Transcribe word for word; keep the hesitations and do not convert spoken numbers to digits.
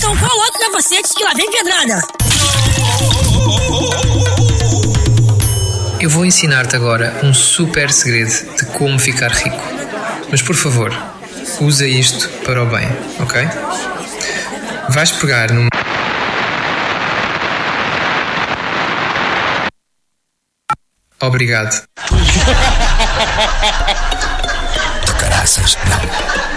Então qual outro capacete que lá vem pedrada? Eu vou ensinar-te agora um super segredo de como ficar rico. Mas por favor, usa isto para o bem, ok? Vais pegar numa... Obrigado. De caraças, não.